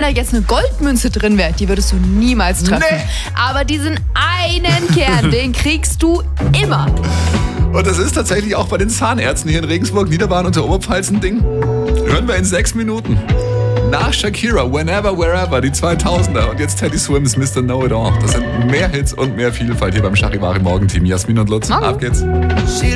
da jetzt eine Goldmünze drin wäre, die würdest du niemals treffen. Nee. Aber diesen einen Kern, den kriegst du immer. Und das ist tatsächlich auch bei den Zahnärzten hier in Regensburg, Niederbayern und der Oberpfalz ein Ding. Hören wir in 6 Minuten. Nach Shakira, Whenever, Wherever, die 2000er und jetzt Teddy Swims, Mr. Know-It-All. Das sind mehr Hits und mehr Vielfalt hier beim Charivari Morgenteam. Jasmin und Lutz, ab geht's.